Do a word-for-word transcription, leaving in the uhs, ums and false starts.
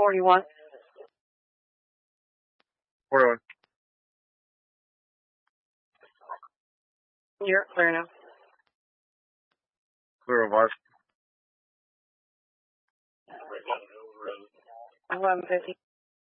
forty-one. forty-one. You're clear now. Clear of what? eleven fifty.